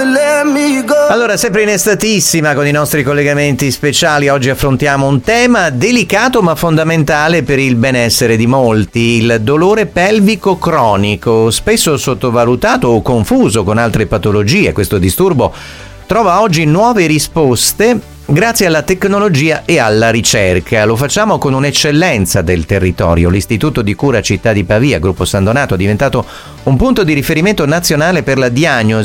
Allora, sempre in estatissima con i nostri collegamenti speciali, oggi affrontiamo un tema delicato ma fondamentale per il benessere di molti: il dolore pelvico cronico, spesso sottovalutato o confuso con altre patologie. Questo disturbo trova oggi nuove risposte grazie alla tecnologia e alla ricerca. Lo facciamo con un'eccellenza del territorio. L'Istituto di Cura Città di Pavia, Gruppo San Donato, è diventato un punto di riferimento nazionale per la diagnosi